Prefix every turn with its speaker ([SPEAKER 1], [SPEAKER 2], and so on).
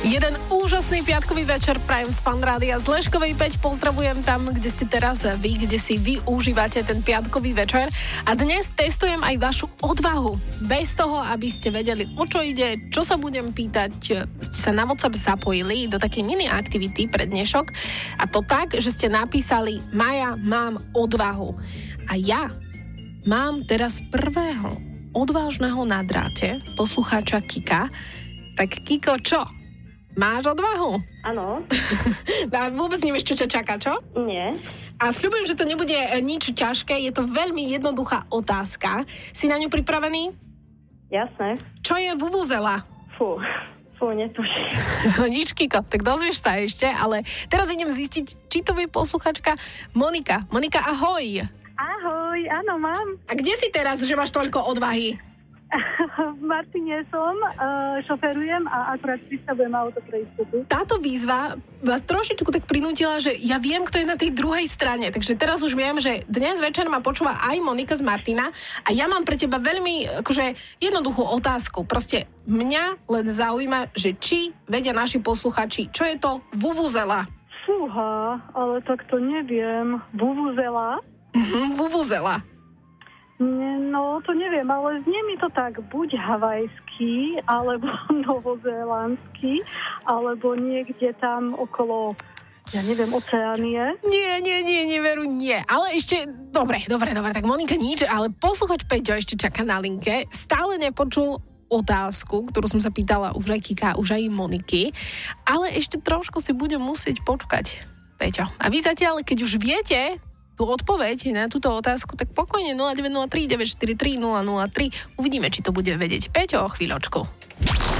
[SPEAKER 1] Jeden úžasný piatkový večer prajem z Fan Rádia z Leškovej 5. Pozdravujem tam, kde ste teraz vy, kde si vy užívate ten piatkový večer. A dnes testujem aj vašu odvahu. Bez toho, aby ste vedeli, o čo ide, čo sa budem pýtať, ste sa na WhatsApp zapojili do takej mini aktivity pre dnešok. A to tak, že ste napísali: Maja, mám odvahu. A ja mám teraz prvého odvážneho na dráte, poslucháča Kika. Tak Kiko, čo? Máš odvahu?
[SPEAKER 2] Áno.
[SPEAKER 1] A vôbec nevieš, čo ťa čaká, čo?
[SPEAKER 2] Nie.
[SPEAKER 1] A sľubujem, že to nebude nič ťažké, je to veľmi jednoduchá otázka. Si na ňu pripravený?
[SPEAKER 2] Jasné.
[SPEAKER 1] Čo je vuvuzela?
[SPEAKER 2] Fú, netuším.
[SPEAKER 1] No nič, Kiko, tak dozvieš sa ešte, ale teraz idem zistiť, či to vie posluchačka Monika. Monika, ahoj.
[SPEAKER 3] Ahoj, áno, mám.
[SPEAKER 1] A kde si teraz, že máš toľko odvahy?
[SPEAKER 3] V Martine som, šoferujem a akurát pristavujem auto pre istotu.
[SPEAKER 1] Táto výzva vás trošičku tak prinútila, že ja viem, kto je na tej druhej strane. Takže teraz už viem, že dnes večer ma počúva aj Monika z Martina a ja mám pre teba veľmi jednoduchú otázku. Proste mňa len zaujíma, že či vedia naši posluchači, čo je to vuvuzela.
[SPEAKER 3] Fúha, ale tak to neviem. Vuvuzela?
[SPEAKER 1] Vuvuzela.
[SPEAKER 3] No, to neviem, ale znie mi to tak buď havajský, alebo novozélandský, alebo niekde tam okolo, ja neviem, Oceánie.
[SPEAKER 1] Nie, veru, nie. Ale ešte, dobre, tak Monika nič, ale posluchač Peťo ešte čaká na linke. Stále nepočul otázku, ktorú som sa pýtala už aj Kika, už aj Moniky, ale ešte trošku si budem musieť počkať, Peťo. A vy zatiaľ, keď už viete tú odpoveď na túto otázku, tak pokojne 0903 943 003. Uvidíme, či to bude vedieť Peťo o chvíľočku.